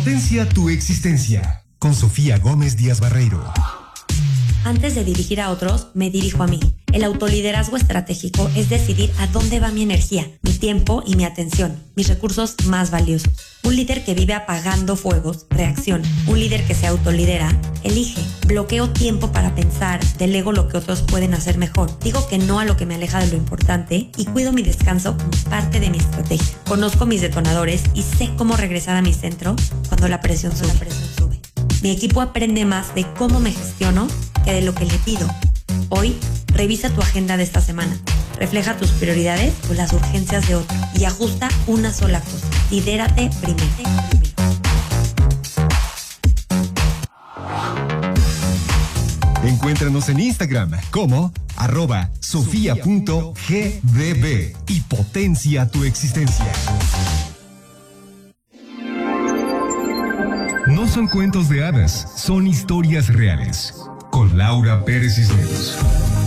Potencia tu existencia. Con Sofía Gómez Díaz Barreiro. Antes de dirigir a otros, me dirijo a mí. El autoliderazgo estratégico es decidir a dónde va mi energía, mi tiempo y mi atención, mis recursos más valiosos. Un líder que vive apagando fuegos, reacciona. Un líder que se autolidera, elige. Bloqueo tiempo para pensar, delego lo que otros pueden hacer mejor. Digo que no a lo que me aleja de lo importante y cuido mi descanso como parte de mi estrategia. Conozco mis detonadores y sé cómo regresar a mi centro cuando la presión sube. Mi equipo aprende más de cómo me gestiono que de lo que le pido. Hoy, revisa tu agenda de esta semana. Refleja tus prioridades o las urgencias de otro y ajusta una sola cosa. Lidérate primero. Encuéntranos en Instagram como @sofia.gdb y potencia tu existencia. No son cuentos de hadas, son historias reales. Con Laura Pérez Cisneros.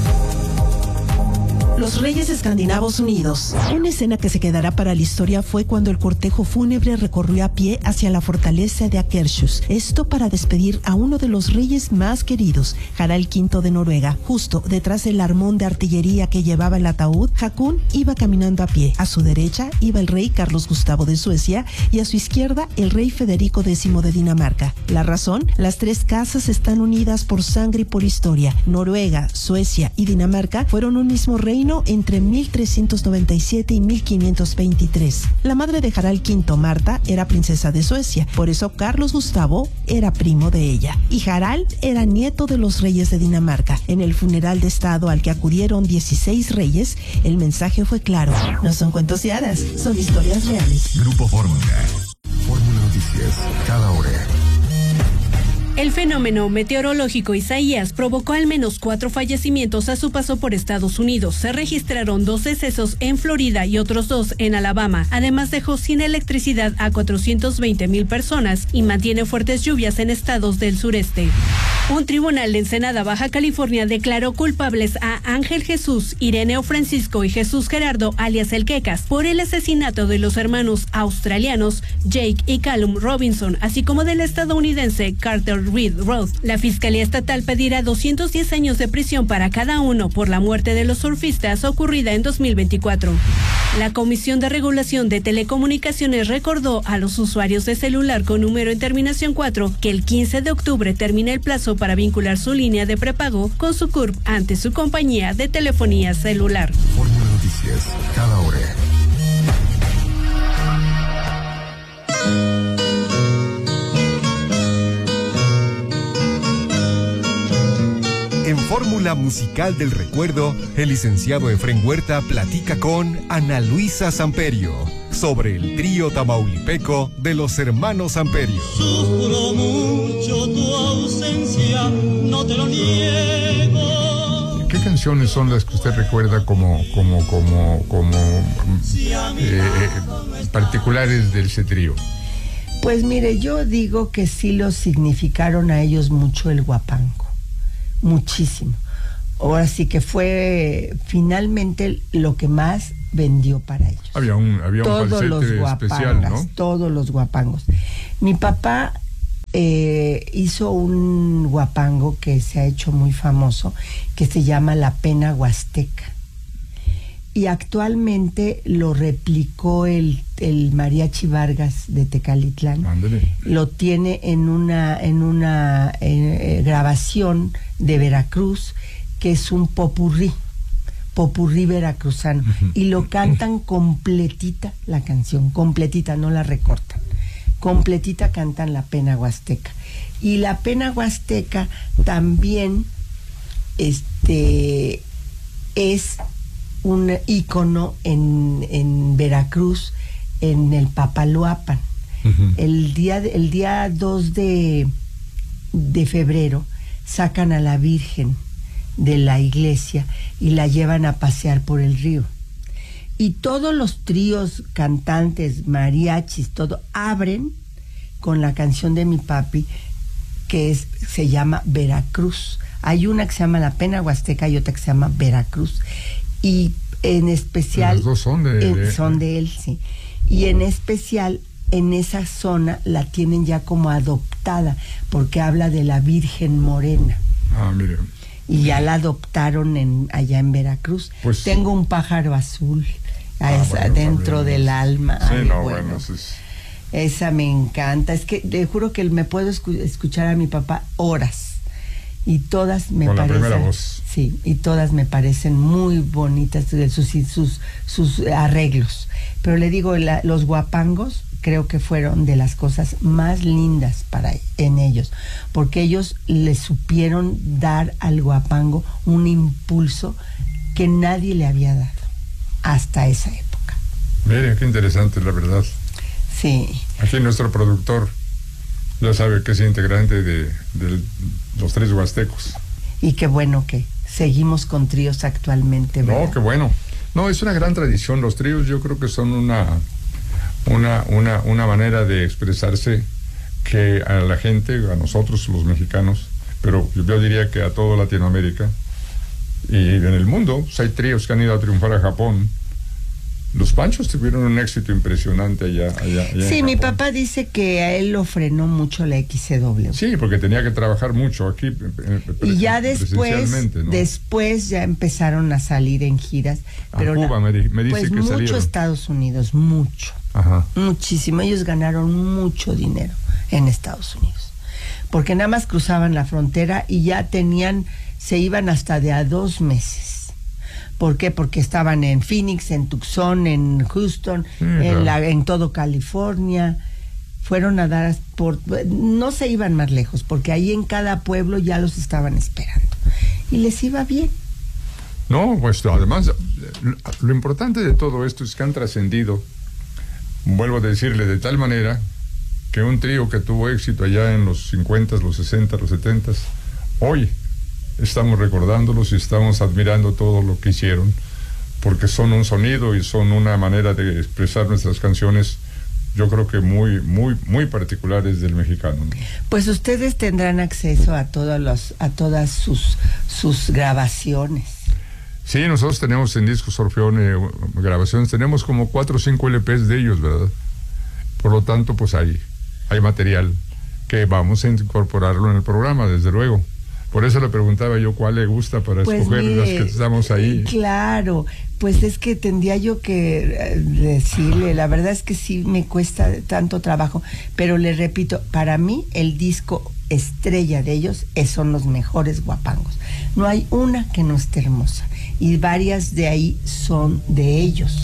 Los Reyes Escandinavos Unidos. Una escena que se quedará para la historia fue cuando el cortejo fúnebre recorrió a pie hacia la fortaleza de Akershus. Esto para despedir a uno de los reyes más queridos, Harald V de Noruega. Justo detrás del armón de artillería que llevaba el ataúd, Hakon iba caminando a pie. A su derecha iba el rey Carlos Gustavo de Suecia y a su izquierda el rey Federico X de Dinamarca. La razón, las tres casas están unidas por sangre y por historia. Noruega, Suecia y Dinamarca fueron un mismo reino entre 1397 y 1523. La madre de Harald V, Marta, era princesa de Suecia, por eso Carlos Gustavo era primo de ella. Y Harald era nieto de los reyes de Dinamarca. En el funeral de estado al que acudieron 16 reyes, el mensaje fue claro. No son cuentos de hadas, son historias reales. Grupo Fórmula. Fórmula Noticias, cada hora. El fenómeno meteorológico Isaías provocó al menos 4 fallecimientos a su paso por Estados Unidos. Se registraron 2 decesos en Florida y otros 2 en Alabama. Además, dejó sin electricidad a 420,000 personas y mantiene fuertes lluvias en estados del sureste. Un tribunal de Ensenada, Baja California, declaró culpables a Ángel Jesús, Ireneo Francisco y Jesús Gerardo, alias El Quecas, por el asesinato de los hermanos australianos Jake y Callum Robinson, así como del estadounidense Carter Reed Roth. La Fiscalía Estatal pedirá 210 años de prisión para cada uno por la muerte de los surfistas ocurrida en 2024. La Comisión de Regulación de Telecomunicaciones recordó a los usuarios de celular con número en terminación 4 que el 15 de octubre termina el plazo para vincular su línea de prepago con su CURP ante su compañía de telefonía celular. Fórmula Noticias, cada hora. En Fórmula Musical del Recuerdo, el licenciado Efrén Huerta platica con Ana Luisa Samperio sobre el trío tamaulipeco de los hermanos Samperio. Sufro mucho tu ausencia, no te lo niego. ¿Qué canciones son las que usted recuerda como particulares de ese trío? Pues mire, yo digo que sí los significaron a ellos mucho el guapango. Muchísimo. Ahora sí que fue finalmente lo que más vendió para ellos. Había un todos los especial, ¿no? Todos los guapangos. Mi papá hizo un guapango que se ha hecho muy famoso, que se llama La Pena Huasteca. Y actualmente lo replicó el Mariachi Vargas de Tecalitlán. Ándale. Lo tiene en una grabación de Veracruz, que es un popurrí veracruzano. Uh-huh. Y lo cantan completita, la canción, completita, no la recortan. Completita cantan La Pena Huasteca. Y La Pena Huasteca también es un ícono en Veracruz, en el Papaloapan. Uh-huh. El día 2 de febrero sacan a la Virgen de la iglesia y la llevan a pasear por el río. Y todos los tríos, cantantes, mariachis, todo, abren con la canción de mi papi, que se llama Veracruz. Hay una que se llama La Pena Huasteca y otra que se llama Veracruz. Y en especial... Las dos son de él, sí. Y en especial en esa zona la tienen ya como adoptada, porque habla de la Virgen Morena. Ah, mire. Y ya la adoptaron allá en Veracruz. Pues, tengo un pájaro azul bueno, dentro también. del alma. Sí, Ay, no, bueno, bueno, eso es... esa me encanta. Es que le juro que me puedo escuchar a mi papá horas. Y todas me Con parecen... la primera voz. Sí, y todas me parecen muy bonitas sus arreglos. Pero le digo, los guapangos creo que fueron de las cosas más lindas en ellos, porque ellos le supieron dar al guapango un impulso que nadie le había dado hasta esa época. Miren, qué interesante, la verdad. Sí. Aquí nuestro productor ya sabe que es integrante de los Tríos Huastecos. Y qué bueno que seguimos con tríos actualmente, ¿verdad? No, qué bueno. No, es una gran tradición. Los tríos yo creo que son una manera de expresarse que a la gente, a nosotros los mexicanos, pero yo diría que a toda Latinoamérica y en el mundo, pues hay tríos que han ido a triunfar a Japón. Los Panchos tuvieron un éxito impresionante allá sí, en mi Japón. papá dice que a él lo frenó mucho la XCW. Sí, porque tenía que trabajar mucho aquí. Y ya después, ¿no? después ya empezaron a salir en giras. Pero a Cuba me dice pues que mucho salieron. Estados Unidos, mucho. Ajá. Muchísimo. Ellos ganaron mucho dinero en Estados Unidos. Porque nada más cruzaban la frontera y ya se iban hasta de a 2 meses. ¿Por qué? Porque estaban en Phoenix, en Tucson, en Houston, en todo California. Fueron a dar no se iban más lejos, porque ahí en cada pueblo ya los estaban esperando. Y les iba bien. No, pues además, lo importante de todo esto es que han trascendido, vuelvo a decirle, de tal manera que un trío que tuvo éxito allá en los 50, los 60, los 70, hoy estamos recordándolos y estamos admirando todo lo que hicieron, porque son un sonido y son una manera de expresar nuestras canciones, yo creo que muy, muy, muy particulares del mexicano, ¿no? Pues ustedes tendrán acceso a todas sus grabaciones. Sí, nosotros tenemos en Discos Orfeón grabaciones, tenemos como 4 o 5 LPs de ellos, ¿verdad? Por lo tanto, pues hay material que vamos a incorporarlo en el programa, desde luego. Por eso le preguntaba yo cuál le gusta para escoger las que estamos ahí. Claro, pues es que tendría yo que decirle, la verdad es que sí me cuesta tanto trabajo, pero le repito, para mí el disco estrella de ellos son los mejores guapangos. No hay una que no esté hermosa y varias de ahí son de ellos.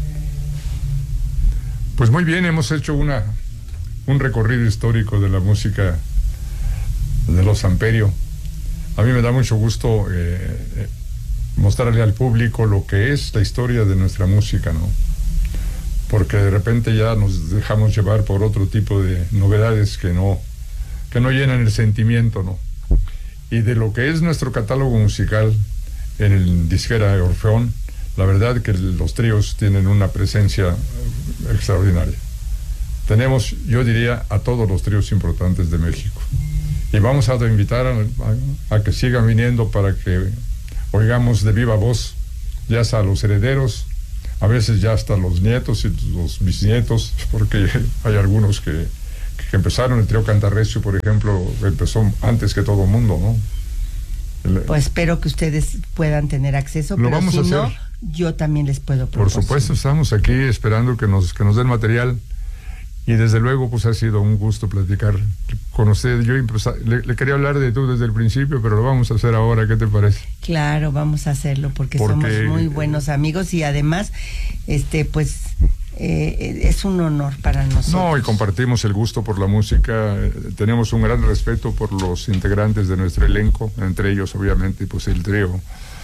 Pues muy bien, hemos hecho un recorrido histórico de la música de los Samperio. A mí me da mucho gusto mostrarle al público lo que es la historia de nuestra música, ¿no? Porque de repente ya nos dejamos llevar por otro tipo de novedades que no llenan el sentimiento, ¿no? Y de lo que es nuestro catálogo musical en el disquera Orfeón, la verdad que los tríos tienen una presencia extraordinaria. Tenemos, yo diría, a todos los tríos importantes de México. Y vamos a invitar a que sigan viniendo para que oigamos de viva voz, ya sea a los herederos, a veces ya hasta los nietos y los bisnietos, porque hay algunos que empezaron. El trío Cantarrecio, por ejemplo, empezó antes que todo mundo, ¿no? Pues espero que ustedes puedan tener acceso, pero si no, yo también les puedo proponer. Por supuesto, estamos aquí esperando que nos den material. Y desde luego, pues ha sido un gusto platicar con usted. Yo le quería hablar de tú desde el principio, pero lo vamos a hacer ahora. ¿Qué te parece? Claro, vamos a hacerlo porque somos muy buenos amigos y además, pues es un honor para nosotros. No, y compartimos el gusto por la música. Tenemos un gran respeto por los integrantes de nuestro elenco, entre ellos, obviamente, pues el trío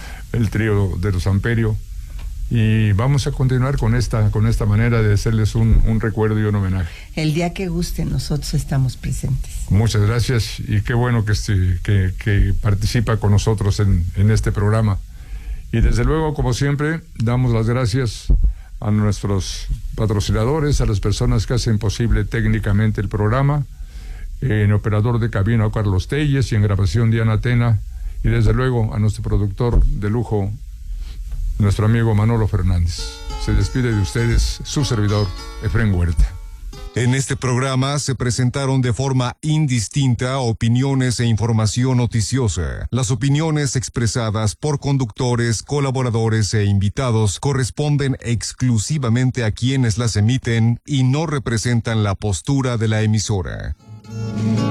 de los Samperio. Y vamos a continuar con esta manera de hacerles un recuerdo y un homenaje. El día que guste, nosotros estamos presentes. Muchas gracias y qué bueno que participa con nosotros en este programa. Y desde luego, como siempre, damos las gracias a nuestros patrocinadores, a las personas que hacen posible técnicamente el programa, en operador de cabina Carlos Telles y en grabación Diana Tena, y desde luego a nuestro productor de lujo, nuestro amigo Manolo Fernández. Se despide de ustedes su servidor, Efrén Huerta. En este programa se presentaron de forma indistinta opiniones e información noticiosa. Las opiniones expresadas por conductores, colaboradores e invitados corresponden exclusivamente a quienes las emiten y no representan la postura de la emisora.